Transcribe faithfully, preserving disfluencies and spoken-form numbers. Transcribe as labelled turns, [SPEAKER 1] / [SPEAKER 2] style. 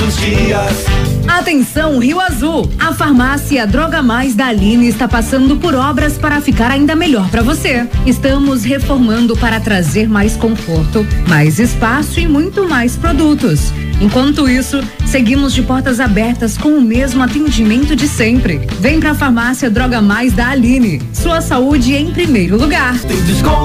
[SPEAKER 1] os dias.
[SPEAKER 2] Atenção, Rio Azul! A farmácia Droga Mais da Aline está passando por obras para ficar ainda melhor para você. Estamos reformando para trazer mais conforto, mais espaço e muito mais produtos. Enquanto isso, seguimos de portas abertas com o mesmo atendimento de sempre. Vem pra farmácia Droga Mais da Aline. Sua saúde em primeiro lugar.
[SPEAKER 1] Tem desconto